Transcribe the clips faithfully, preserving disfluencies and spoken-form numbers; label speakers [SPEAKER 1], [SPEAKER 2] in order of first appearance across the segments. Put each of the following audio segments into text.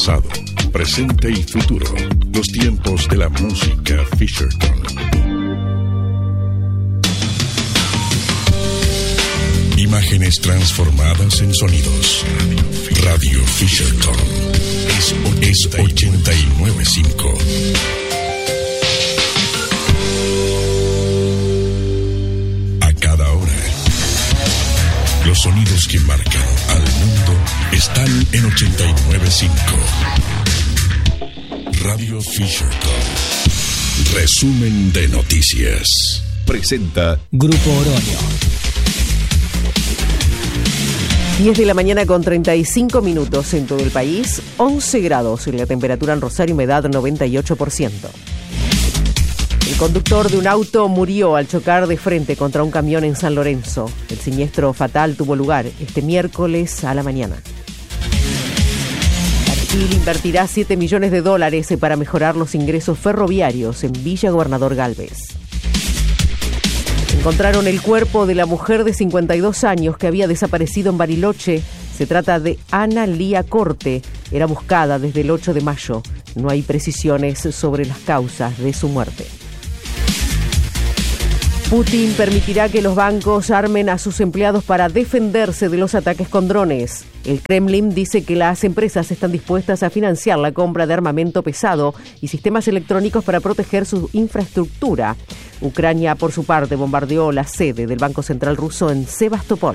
[SPEAKER 1] pasado, presente y futuro. Los tiempos de la música Fisherton. Imágenes transformadas en sonidos. Radio Fisherton. Es, es ochenta y nueve punto cinco. A cada hora. Los sonidos que marcan al mundo están en ochenta y nueve punto cinco. Radio Fisherton. Resumen de noticias. Presenta
[SPEAKER 2] Grupo Oroño.
[SPEAKER 3] diez de la mañana con treinta y cinco minutos en todo el país, once grados en la temperatura en Rosario, humedad noventa y ocho por ciento. El conductor de un auto murió al chocar de frente contra un camión en San Lorenzo. El siniestro fatal tuvo lugar este miércoles a la mañana. Brasil invertirá siete millones de dólares para mejorar los ingresos ferroviarios en Villa Gobernador Galvez. Encontraron el cuerpo de la mujer de cincuenta y dos años que había desaparecido en Bariloche. Se trata de Ana Lía Corte. Era buscada desde el ocho de mayo. No hay precisiones sobre las causas de su muerte. Putin permitirá que los bancos armen a sus empleados para defenderse de los ataques con drones. El Kremlin dice que las empresas están dispuestas a financiar la compra de armamento pesado y sistemas electrónicos para proteger su infraestructura. Ucrania, por su parte, bombardeó la sede del Banco Central ruso en Sebastopol.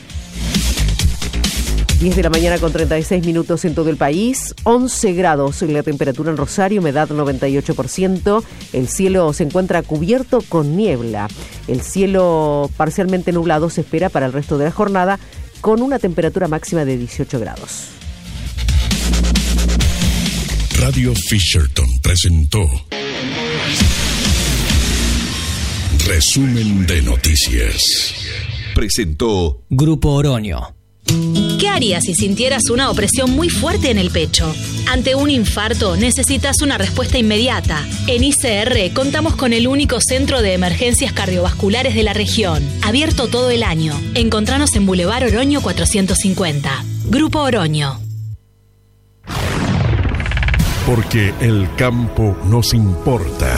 [SPEAKER 3] diez de la mañana con treinta y seis minutos en todo el país, once grados en la temperatura en Rosario, humedad noventa y ocho por ciento. El cielo se encuentra cubierto con niebla. El cielo parcialmente nublado se espera para el resto de la jornada, con una temperatura máxima de dieciocho grados.
[SPEAKER 1] Radio Fisherton presentó Resumen de noticias. Presentó
[SPEAKER 2] Grupo Oroño.
[SPEAKER 4] ¿Qué harías si sintieras una opresión muy fuerte en el pecho? Ante un infarto necesitas una respuesta inmediata. En I C R contamos con el único centro de emergencias cardiovasculares de la región, abierto todo el año. Encontranos en Boulevard Oroño cuatrocientos cincuenta. Grupo Oroño.
[SPEAKER 1] Porque el campo nos importa.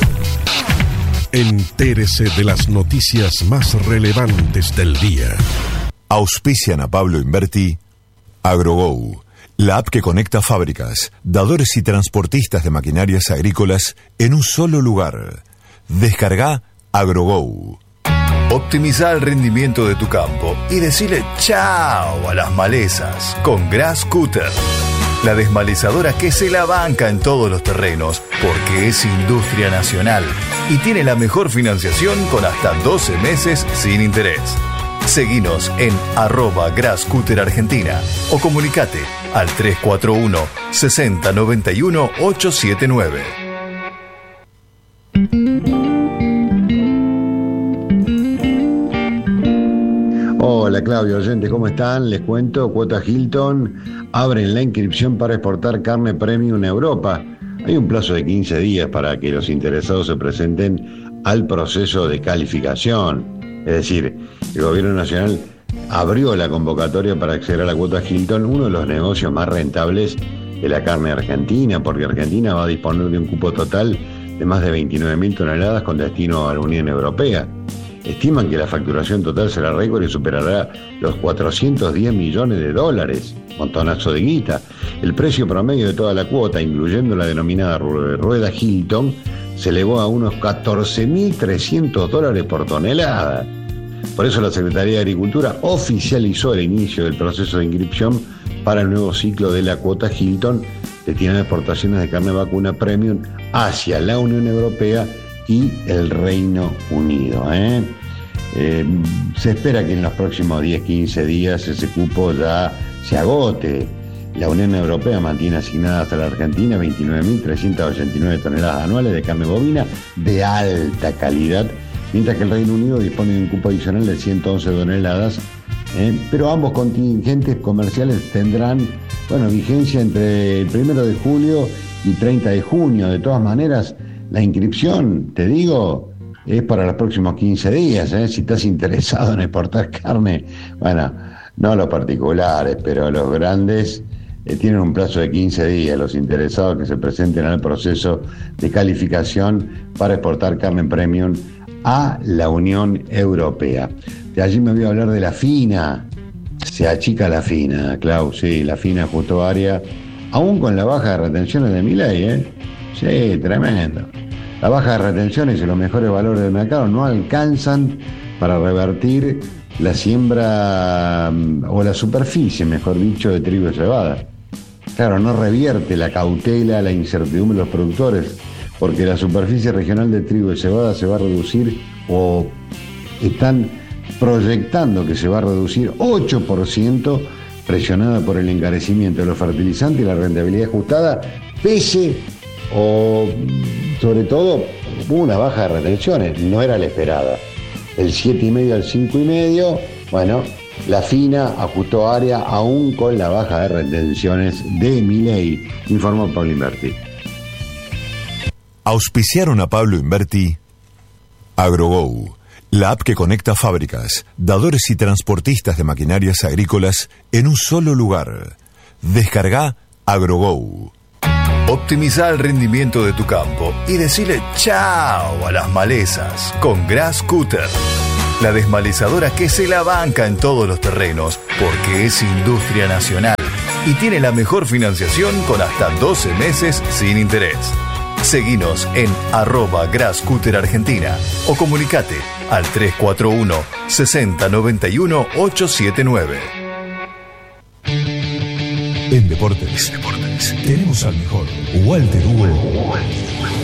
[SPEAKER 1] Entérese de las noticias más relevantes del día.
[SPEAKER 5] Auspician a Pablo Inverti, AgroGo, la app que conecta fábricas, dadores y transportistas de maquinarias agrícolas en un solo lugar. Descarga AgroGo. Optimiza el rendimiento de tu campo y decile chao a las malezas con Grass Cutter, la desmalezadora que se la banca en todos los terrenos porque es industria nacional y tiene la mejor financiación con hasta doce meses sin interés. Seguinos en arroba Grasscutter Argentina o comunicate al tres cuatro uno, sesenta noventa y uno, ochocientos setenta y nueve.
[SPEAKER 6] Hola Claudio, oyente, ¿cómo están? Les cuento, Cuota Hilton abren la inscripción para exportar carne premium a Europa. Hay un plazo de quince días para que los interesados se presenten al proceso de calificación. Es decir, el gobierno nacional abrió la convocatoria para acceder a la cuota Hilton, uno de los negocios más rentables de la carne argentina, porque Argentina va a disponer de un cupo total de más de veintinueve mil toneladas con destino a la Unión Europea. Estiman que la facturación total será récord y superará los cuatrocientos diez millones de dólares, montonazo de guita. El precio promedio de toda la cuota, incluyendo la denominada rueda Hilton, se elevó a unos catorce mil trescientos dólares por tonelada. Por eso la Secretaría de Agricultura oficializó el inicio del proceso de inscripción para el nuevo ciclo de la cuota Hilton, destinada a exportaciones de carne vacuna premium hacia la Unión Europea y el Reino Unido. ¿eh? Eh, se espera que en los próximos diez a quince días ese cupo ya se agote. La Unión Europea mantiene asignadas a la Argentina veintinueve mil trescientas ochenta y nueve toneladas anuales de carne bovina de alta calidad, mientras que el Reino Unido dispone de un cupo adicional de ciento once toneladas, ¿eh? pero ambos contingentes comerciales tendrán bueno, vigencia entre el primero de julio y treinta de junio. De todas maneras, la inscripción, te digo, es para los próximos quince días. ¿eh? Si estás interesado en exportar carne, bueno, no los particulares, pero los grandes eh, tienen un plazo de quince días los interesados que se presenten al proceso de calificación para exportar carne premium a la Unión Europea. De allí me voy a hablar de la FINA. Se achica la FINA, Clau, sí, la FINA justo área, aún con la baja de retenciones de Milei, ¿eh? Sí, tremendo. La baja de retenciones y los mejores valores del mercado no alcanzan para revertir la siembra o la superficie, mejor dicho, de trigo y cebada. Claro, no revierte la cautela, la incertidumbre de los productores, porque la superficie regional de trigo y cebada se va a reducir, o están proyectando que se va a reducir ocho por ciento, presionada por el encarecimiento de los fertilizantes y la rentabilidad ajustada, pese o sobre todo hubo una baja de retenciones, no era la esperada. El siete y medio al cinco y medio, bueno, la FINA ajustó área aún con la baja de retenciones de Milei, informó Pablo Inverti.
[SPEAKER 5] Auspiciaron a Pablo Inverti AgroGo, la app que conecta fábricas, dadores y transportistas de maquinarias agrícolas en un solo lugar. Descarga AgroGo.
[SPEAKER 7] Optimiza el rendimiento de tu campo y decile chao a las malezas con Grass Cutter, la desmalezadora que se la banca en todos los terrenos porque es industria nacional y tiene la mejor financiación con hasta doce meses sin interés. Seguinos en arroba Grasscutter Argentina o comunicate al tres cuatro uno, sesenta noventa y uno, ochocientos setenta y nueve.
[SPEAKER 5] En Deportes, Deportes tenemos al mejor Walter Hugo.